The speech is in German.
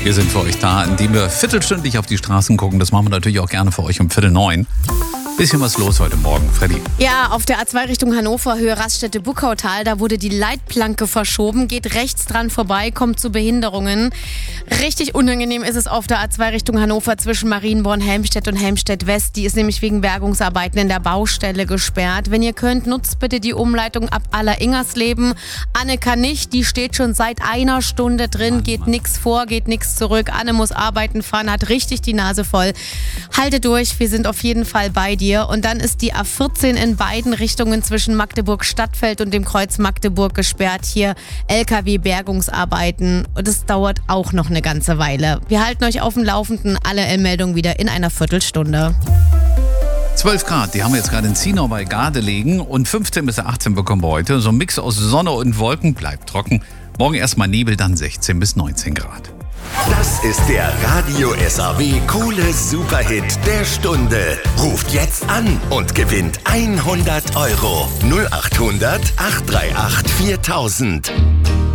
Wir sind für euch da, indem wir viertelstündlich auf die Straßen gucken. Das machen wir natürlich auch gerne für euch um 8:45. Bisschen was los heute Morgen, Freddy. Ja, auf der A2 Richtung Hannover, Höhe Raststätte-Buckautal, da wurde die Leitplanke verschoben, geht rechts dran vorbei, kommt zu Behinderungen. Richtig unangenehm ist es auf der A2 Richtung Hannover zwischen Marienborn-Helmstedt und Helmstedt-West. Die ist nämlich wegen Bergungsarbeiten in der Baustelle gesperrt. Wenn ihr könnt, nutzt bitte die Umleitung ab Aller-Ingersleben. Anne kann nicht, die steht schon seit einer Stunde drin, geht nichts vor, geht nichts zurück. Anne muss arbeiten fahren, hat richtig die Nase voll. Halte durch, wir sind auf jeden Fall bei dir. Und dann ist die A14 in beiden Richtungen zwischen Magdeburg-Stadtfeld und dem Kreuz Magdeburg gesperrt. Hier LKW-Bergungsarbeiten. Und es dauert auch noch eine ganze Weile. Wir halten euch auf dem Laufenden. Alle Meldungen wieder in einer Viertelstunde. 12 Grad, die haben wir jetzt gerade in Zienau bei Gardelegen. Und 15 bis 18 bekommen wir heute. So ein Mix aus Sonne und Wolken, bleibt trocken. Morgen erstmal Nebel, dann 16 bis 19 Grad. Das ist der Radio SAW Coole Superhit der Stunde. Ruft jetzt an und gewinnt 100 €. 0800 838 4000.